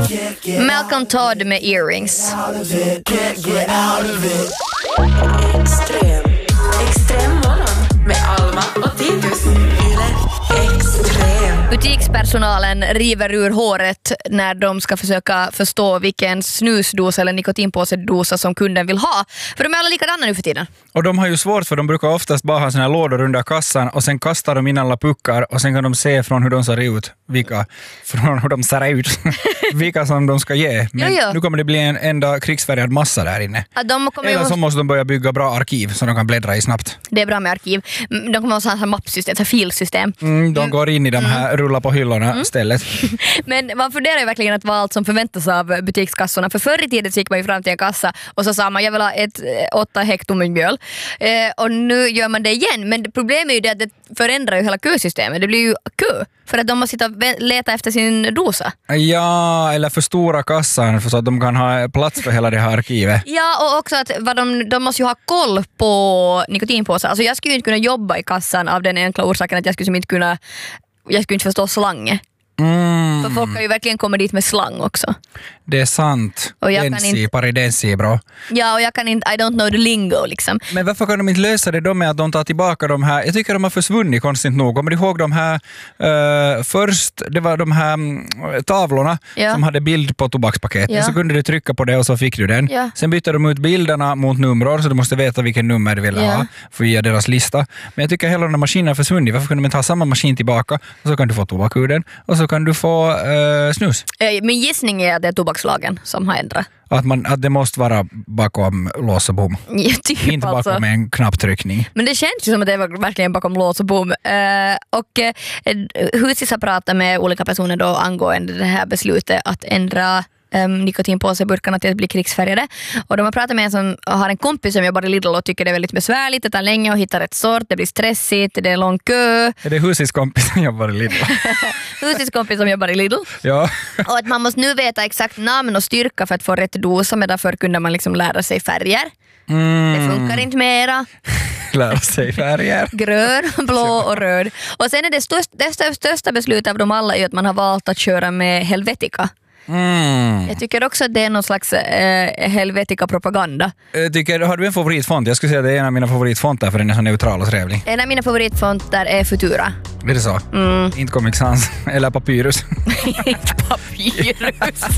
Malcolm Todd med Earrings. Extremmorgon med Alma och Titus. Butikspersonalen river ur håret när de ska försöka förstå vilken snusdosa eller nikotinpåsedosa som kunden vill ha. För de är alla likadana nu för tiden. Och de har ju svårt för de brukar oftast bara ha sina lådor under kassan och sen kastar de in alla puckar och sen kan de se från hur de ser ut, vilka som de ska ge. Men nu kommer det bli en enda krigsfärgad massa där inne. Eller så måste de börja bygga bra arkiv så de kan bläddra i snabbt. Det är bra med arkiv. De kommer att ha ett mappsystem, ett filsystem. De går in i de här, rullar på hyllorna istället. Men man funderar ju verkligen att vara allt som förväntas av butikskassorna. För förr i tiden så gick man ju fram till en kassa och så sa man jag vill ha 8 hektomjölk. Och nu gör man det igen. Men problemet är ju det att det förändrar ju hela kösystemet. Det blir ju kö. För att de måste sitta och leta efter sin dosa. Ja, eller för stora kassan för så att de kan ha plats för hela det här arkivet. Ja, och också att de måste ju ha koll på nikotinpåsar. Alltså jag skulle ju inte kunna jobba i kassan av den enkla orsaken att jag skulle inte förstå slange. För folk har ju verkligen kommit dit med slang också. Det är sant. Paridensi, bra. Ja, och jag kan inte, I don't know the lingo liksom. Men varför kan de inte lösa det då med att de tar tillbaka de här, jag tycker de har försvunnit konstigt nog. Kommer du ihåg de här, först det var de här tavlorna som hade bild på tobakspaketet. Så kunde du trycka på det och så fick du den. Sen bytte de ut bilderna mot nummer så du måste veta vilken nummer du vill ha via deras lista. Men jag tycker hela den här maskinen har försvunnit. Varför kan de inte ha samma maskin tillbaka och så kan du få tobak ur den och så kan du få snus. Min gissning är att det är tobakslagen som har ändrat. Att det måste vara bakom lås och bom. Ja, typ inte bakom alltså. en knapptryckning. Men det känns ju som att det var verkligen bakom lås och bom. Husis har pratat med olika personer då angående det här beslutet att ändra nikotinpåseburkarna till att bli krigsfärgade. Och de har pratat med en som har en kompis som jobbar i Lidl och tycker det är väldigt besvärligt. Det tar länge att hitta rätt sort, det blir stressigt, det är lång kö. Är det Husis kompis som jobbar i Lidl? Husis kompis som jobbar i Lidl. Ja. Och att man måste nu veta exakt namn och styrka för att få rätt dosa, men därför kunde man liksom lära sig färger. Det funkar inte mera. Lära sig färger. Grön, blå och röd. Och sen är det största beslutet av dem alla är att man har valt att köra med Helvetica. Jag tycker också att det är någon slags Helvetica-propaganda. Har du en favoritfont? Jag skulle säga att det är en av mina favoritfonter för den är så neutral och trevlig. En av mina favoritfonter är Futura. Är det så? Inte Comic Sans eller Papyrus. Inte Papyrus.